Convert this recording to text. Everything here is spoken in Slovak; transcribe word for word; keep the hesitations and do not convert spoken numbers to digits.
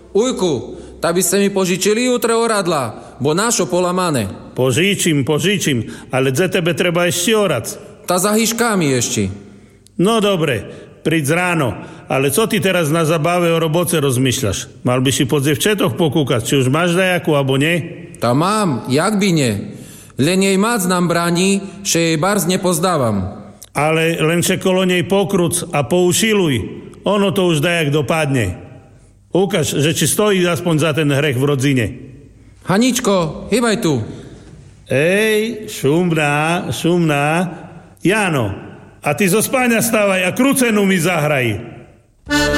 Ujku, tak by ste mi požičili jutre oradla, bo našo polamané. Požičím, požičím, ale za tebe treba ešte orac. Ta za hyškami ešte. No dobre, príď z ráno, ale co ty teraz na zabave o roboce rozmýšľaš? Mal by si po devčetoch pokúkať, či už máš dajakú, alebo nie? Ta mám, jak by nie. Len jej mác nám bráni, že jej barz nepozdávam. Ale len še kolo nej pokruc a poušiluj. Ono to už dajak dopadne. Ukáž, že či stojí aspoň za ten hrech v rodzine. Haničko, hýbaj tu. Ej, šumná, šumná. Jano, a ty zo spáňa stávaj a krucenu mi zahraj.